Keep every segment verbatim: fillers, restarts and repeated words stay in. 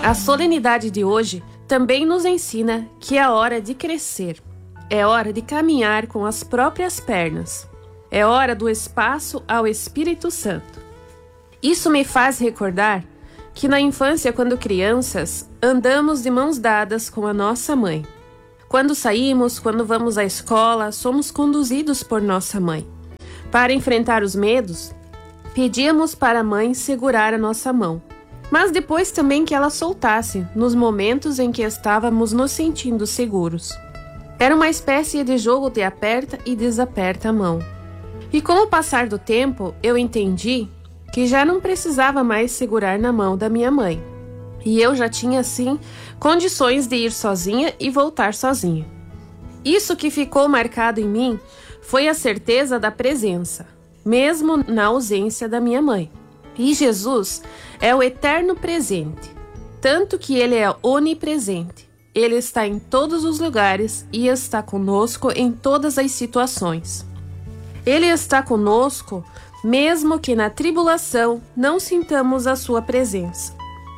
A solenidade de hoje também nos ensina que é hora de crescer, é hora de caminhar com as próprias pernas, é hora do espaço ao Espírito Santo. Isso me faz recordar que na infância, quando crianças, andamos de mãos dadas com a nossa mãe. Quando saímos, quando vamos à escola, somos conduzidos por nossa mãe. Para enfrentar os medos, pedíamos para a mãe segurar a nossa mão, mas depois também que ela soltasse nos momentos em que estávamos nos sentindo seguros. Era uma espécie de jogo de aperta e desaperta a mão. E com o passar do tempo, eu entendi que já não precisava mais segurar na mão da minha mãe. E eu já tinha, sim, condições de ir sozinha e voltar sozinha. Isso que ficou marcado em mim foi a certeza da presença, mesmo na ausência da minha mãe. E Jesus é o eterno presente, tanto que Ele é onipresente. Ele está em todos os lugares e está conosco em todas as situações. Ele está conosco mesmo que na tribulação não sintamos a sua presença.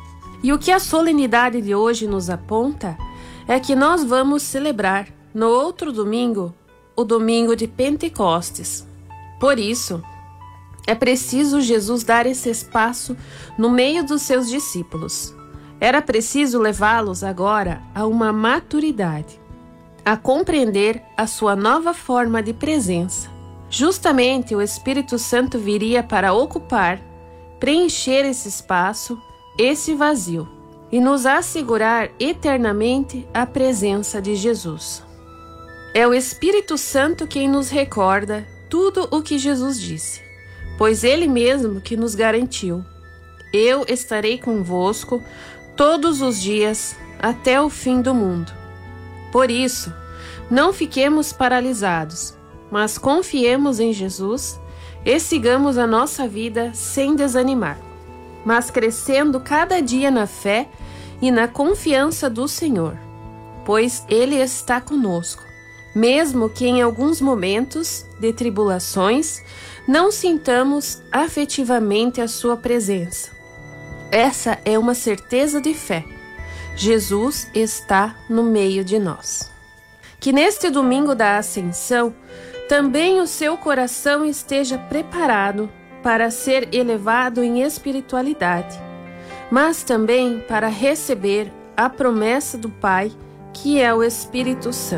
E o que a solenidade de hoje nos aponta é que nós vamos celebrar no outro domingo, o domingo de Pentecostes. Por isso, é preciso Jesus dar esse espaço no meio dos seus discípulos. Era preciso levá-los agora a uma maturidade, a compreender a sua nova forma de presença. Justamente o Espírito Santo viria para ocupar, preencher esse espaço, esse vazio, e nos assegurar eternamente a presença de Jesus. É o Espírito Santo quem nos recorda tudo o que Jesus disse, pois Ele mesmo que nos garantiu: eu estarei convosco todos os dias até o fim do mundo. Por isso, não fiquemos paralisados, mas confiemos em Jesus e sigamos a nossa vida sem desanimar, mas crescendo cada dia na fé e na confiança do Senhor, pois Ele está conosco, mesmo que em alguns momentos de tribulações não sintamos afetivamente a sua presença. Essa é uma certeza de fé. Jesus está no meio de nós. Que neste domingo da Ascensão, também o seu coração esteja preparado para ser elevado em espiritualidade, mas também para receber a promessa do Pai, que é o Espírito Santo.